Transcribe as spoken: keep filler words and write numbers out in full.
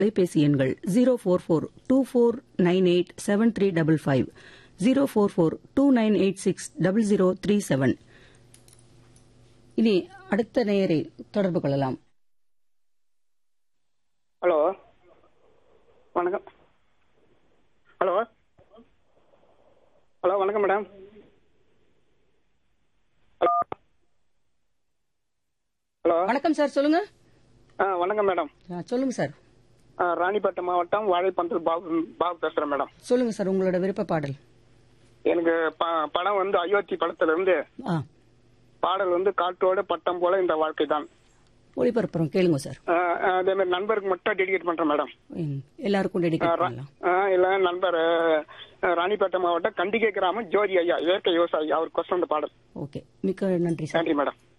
தொலைபேசி எண்கள் zero four four two four nine eight seven three double five zero four four two nine eight six double zero three seven. இனி அடுத்த நேயரை தொடர்பு கொள்ளலாம். Hello, வணக்கம். ஹலோ ஹலோ வணக்கம் மேடம். ஹலோ ஹலோ வணக்கம் சார், சொல்லுங்க. ஆ வணக்கம் மேடம். ஆ, சொல்லுங்க சார். ஆ, ராணிப்பேட்டை மாவட்டம் வாழைப்பந்தல் பாபு பாபு பேசுறேன் மேடம். சொல்லுங்க சார், உங்களோட விருப்ப பாடல். எனக்கு ப- படம் வந்து அயோத்தி படத்துல இருந்து ஆ, பாடல் வந்து காற்றோட பட்டம் போல இந்த வாழ்க்கை தான். ஒளிபரப்புறோம், கேளுங்க சார். ஆ, அதே மாதிரி நண்பருக்கு மட்டும் டெடிகேட் பண்றேன் மேடம். ம், எல்லாருக்கும் டெடிகேட் பண்ணலாம். ஆ, இல்ல நண்பர் ஆ, ராணிப்பேட்டை மாவட்டம் கண்டிகை கிராமம் ஜோதி ஐயா இயற்கை விவசாயி அவர் கொஸ்டன் பாடல். ஓகே, மிக்க நன்றி சார். நன்றி மேடம்.